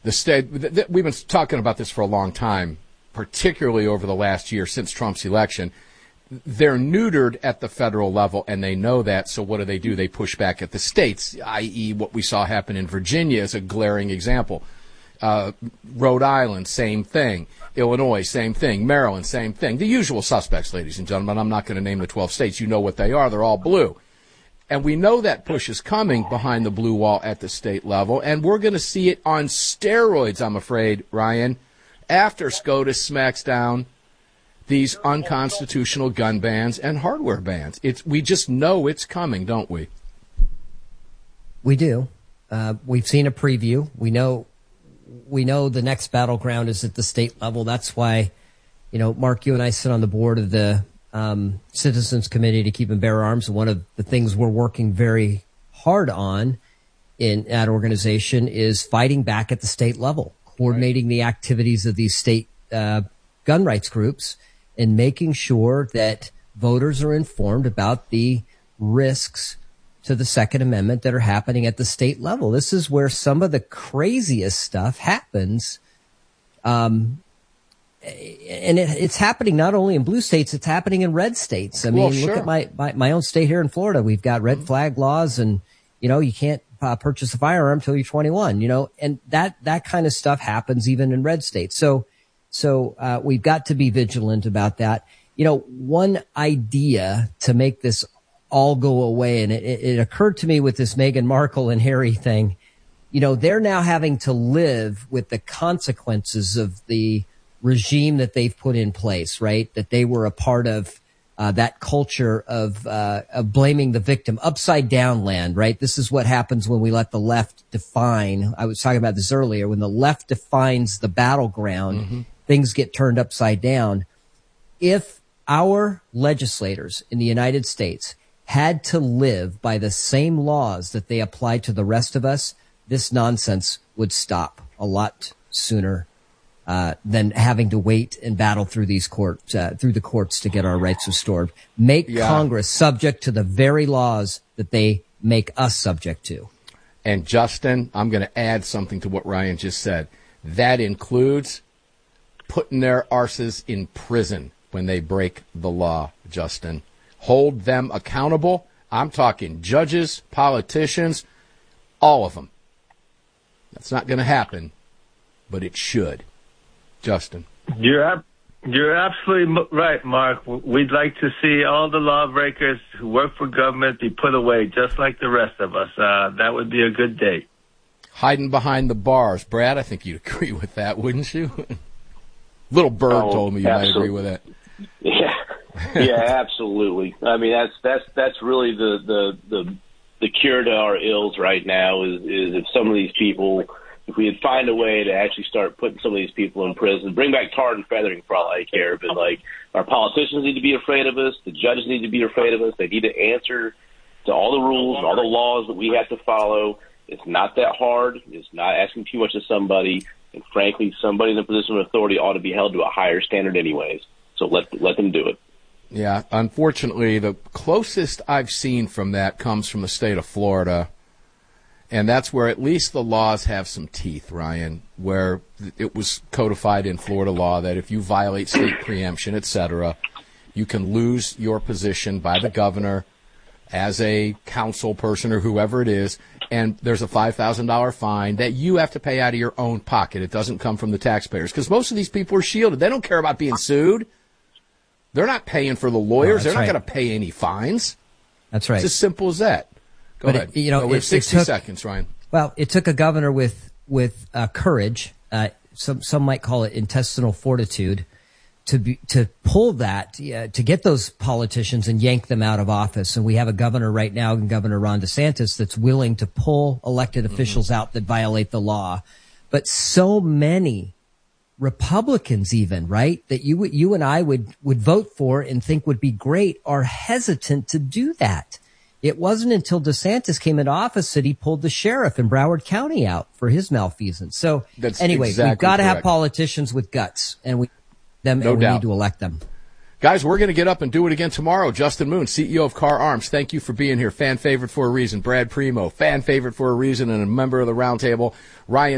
The state, we've been talking about this for a long time, particularly over the last year since Trump's election. They're neutered at the federal level, and they know that. So what do? They push back at the states, i.e. what we saw happen in Virginia is a glaring example. Rhode Island, same thing. Illinois, same thing. Maryland, same thing. The usual suspects, ladies and gentlemen. I'm not going to name the 12 states. You know what they are. They're all blue. And we know that push is coming behind the blue wall at the state level, and we're going to see it on steroids, I'm afraid, Ryan, after SCOTUS smacks down these unconstitutional gun bans and hardware bans. We just know it's coming, don't we? We do. We've seen a preview. We know the next battleground is at the state level. That's why, Mark, you and I sit on the board of the Citizens Committee to Keep and Bear Arms. And one of the things we're working very hard on in that organization is fighting back at the state level, coordinating the activities of these state gun rights groups and making sure that voters are informed about the risks to the Second Amendment that are happening at the state level. This is where some of the craziest stuff happens. And it's happening not only in blue states, it's happening in red states. I mean, Look at my own state here in Florida. We've got red flag laws, and, you can't purchase a firearm until you're 21, and that kind of stuff happens even in red states. So we've got to be vigilant about that. One idea to make this all go away, and it occurred to me with this Meghan Markle and Harry thing, they're now having to live with the consequences of the regime that they've put in place, right? That they were a part of that culture of blaming the victim, upside down land, right? This is what happens when we let the left define. I was talking about this earlier. When the left defines the battleground, things get turned upside down. If our legislators in the United States had to live by the same laws that they apply to the rest of us, this nonsense would stop a lot sooner than having to wait and battle through these through the courts to get our rights restored. Make Congress subject to the very laws that they make us subject to. And Justin, I'm going to add something to what Ryan just said. That includes putting their arses in prison when they break the law, Justin. Hold them accountable. I'm talking judges, politicians, all of them. That's not going to happen, but it should. Justin. You're absolutely right, Mark. We'd like to see all the lawbreakers who work for government be put away, just like the rest of us. That would be a good day. Hiding behind the bars. Brad, I think you'd agree with that, wouldn't you? Little Bird told me you might agree with that. Yeah, absolutely. I mean, that's really the cure to our ills right now is if some of these people, if we had find a way to actually start putting some of these people in prison, bring back tar and feathering for all I care, but our politicians need to be afraid of us, the judges need to be afraid of us, they need to answer to all the rules and all the laws that we have to follow. It's not that hard. It's not asking too much of somebody, and frankly, somebody in a position of authority ought to be held to a higher standard anyways. So let them do it. Yeah, unfortunately, the closest I've seen from that comes from the state of Florida, and that's where at least the laws have some teeth, Ryan, where it was codified in Florida law that if you violate state preemption, et cetera, you can lose your position by the governor as a council person or whoever it is, and there's a $5,000 fine that you have to pay out of your own pocket. It doesn't come from the taxpayers, because most of these people are shielded. They don't care about being sued. They're not paying for the lawyers. They're not going to pay any fines. That's right. It's as simple as that. Go ahead. We have 60 seconds, Ryan. Well, it took a governor with courage. Some might call it intestinal fortitude to pull that, to get those politicians and yank them out of office. And we have a governor right now, Governor Ron DeSantis, that's willing to pull elected officials out that violate the law. But so many Republicans even, right, that you and I would vote for and think would be great, are hesitant to do that. It wasn't until DeSantis came into office that he pulled the sheriff in Broward County out for his malfeasance. So anyway, we've got to have politicians with guts, and we need to elect them. Guys, we're going to get up and do it again tomorrow. Justin Moon, CEO of Car Arms, thank you for being here. Fan favorite for a reason. Brad Primo, fan favorite for a reason, and a member of the roundtable. Ryan